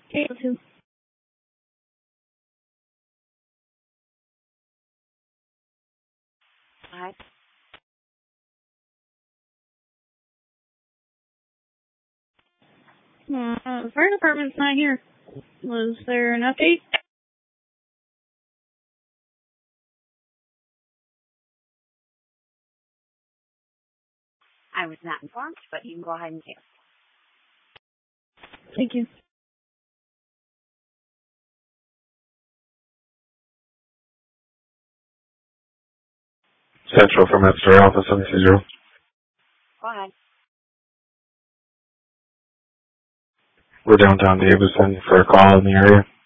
802. Hi. The fire department's not here. Was there an update? I was not informed, but you can go ahead and do. Thank you. Central from Mr. Alpha 720. Go ahead. We're downtown Davison for a call in the area.